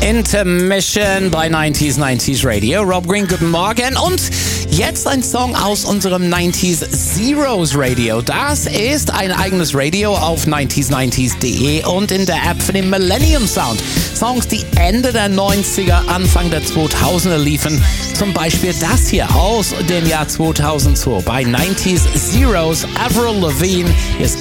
Intermission bei 90s Radio. Rob Green, guten Morgen. Und jetzt ein Song aus unserem 90s Zeros Radio. Das ist ein eigenes Radio auf 90s90s.de und in der App für den Millennium Sound. Songs, die Ende der 90er, Anfang der 2000er liefen. Zum Beispiel das hier aus dem Jahr 2002 bei 90s Zeros. Avril Lavigne ist